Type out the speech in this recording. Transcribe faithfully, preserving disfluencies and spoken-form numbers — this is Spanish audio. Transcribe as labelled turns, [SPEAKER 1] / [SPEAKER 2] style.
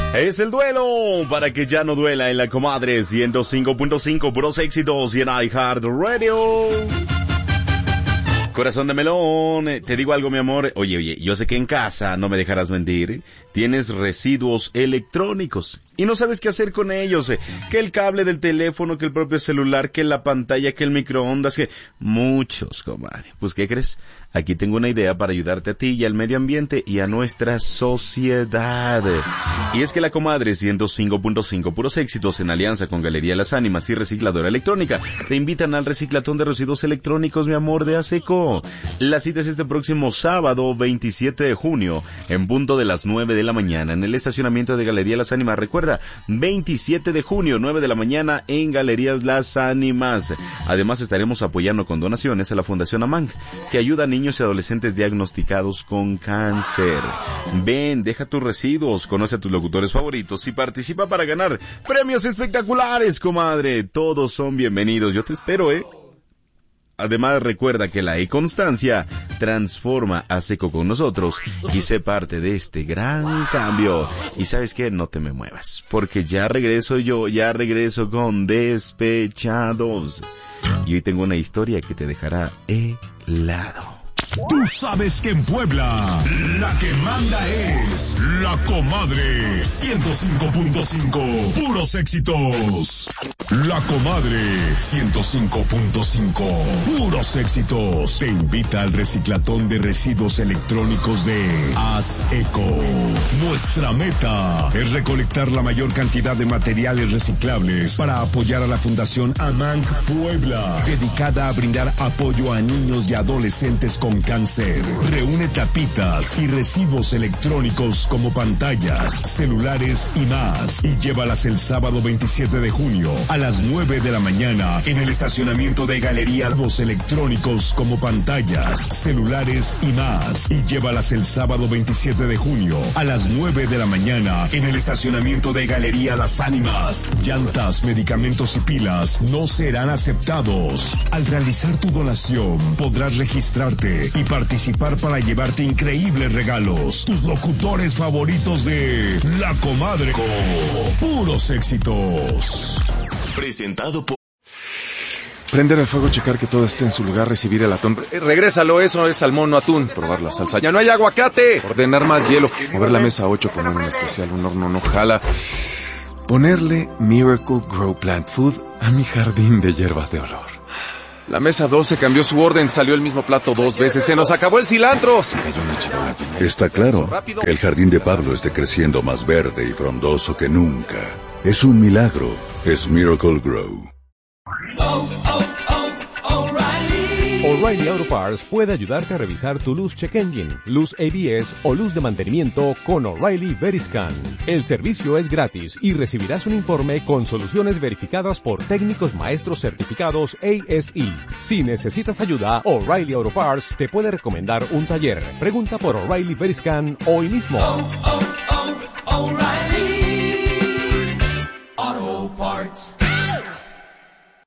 [SPEAKER 1] Es el duelo para que ya no duela en la comadre ciento cinco punto cinco, puros éxitos y en iHeartRadio. Corazón de melón, te digo algo, mi amor. Oye, oye, yo sé que en casa, no me dejarás mentir, tienes residuos electrónicos y no sabes qué hacer con ellos. Que el cable del teléfono, que el propio celular, que la pantalla, que el microondas, que muchos, comadre. Pues, ¿qué crees? Aquí tengo una idea para ayudarte a ti y al medio ambiente y a nuestra sociedad. Y es que la comadre ciento cinco punto cinco, puros éxitos en alianza con Galería Las Ánimas y Recicladora Electrónica, te invitan al reciclatón de residuos electrónicos, mi amor, de ASECO. La cita es este próximo sábado veintisiete de junio, en punto de las nueve de la mañana, en el estacionamiento de Galería Las Ánimas. Recuerda, veintisiete de junio, nueve de la mañana, en Galerías Las Ánimas. Además, estaremos apoyando con donaciones a la Fundación AMANC, que ayuda a niños y adolescentes diagnosticados con cáncer. Ven, deja tus residuos, conoce a tus locutores favoritos y participa para ganar premios espectaculares, comadre. Todos son bienvenidos. Yo te espero, ¿eh? Además, recuerda que la e-constancia transforma a ASECO con nosotros y sé parte de este gran cambio. Y ¿sabes qué? No te me muevas, porque ya regreso yo, ya regreso con Despechados. Y hoy tengo una historia que te dejará helado.
[SPEAKER 2] Tú sabes que en Puebla la que manda es la comadre ciento cinco punto cinco, puros éxitos. La comadre ciento cinco punto cinco, puros éxitos. Te invita al reciclatón de residuos electrónicos de ASECO. Nuestra meta es recolectar la mayor cantidad de materiales reciclables para apoyar a la Fundación AMANC Puebla, dedicada a brindar apoyo a niños y adolescentes con cáncer. Reúne tapitas y residuos electrónicos como pantallas, celulares y más, y llévalas el sábado veintisiete de junio a las nueve de la mañana en el estacionamiento de Galería. Los electrónicos como pantallas, celulares y más, y llévalas el sábado veintisiete de junio a las nueve de la mañana en el estacionamiento de Galería Las Ánimas. Llantas, medicamentos y pilas no serán aceptados. Al realizar tu donación podrás registrarte y participar para llevarte increíbles regalos. Tus locutores favoritos de La Comadre, puros éxitos.
[SPEAKER 3] Presentado por...
[SPEAKER 4] Prender el fuego, checar que todo esté en su lugar, recibir el atún. Eh, regrésalo, eso es salmón, no atún. Probar la salsa. ¡Ya no hay aguacate! Ordenar más hielo. Mover la mesa ocho, poner un especial, un horno no jala. Ponerle Miracle Grow Plant Food a mi jardín de hierbas de olor. La mesa doce cambió su orden, salió el mismo plato dos veces, se nos acabó el cilantro. Se cayó una charola.
[SPEAKER 5] Está claro que el jardín de Pablo esté creciendo más verde y frondoso que nunca. Es un milagro, es Miracle Grow.
[SPEAKER 6] Oh, oh, oh, O'Reilly. O'Reilly Auto Parts puede ayudarte a revisar tu luz check engine, luz A B S o luz de mantenimiento con O'Reilly Veriscan. El servicio es gratis y recibirás un informe con soluciones verificadas por técnicos maestros certificados A S E. Si necesitas ayuda, O'Reilly Auto Parts te puede recomendar un taller. Pregunta por O'Reilly Veriscan hoy mismo. Oh, oh, oh, O'Reilly.